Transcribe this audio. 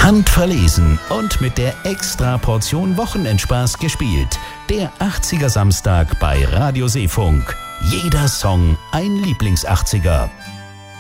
Handverlesen und mit der Extra-Portion Wochenendspaß gespielt. Der 80er Samstag bei Radio Seefunk. Jeder Song ein Lieblings-80er.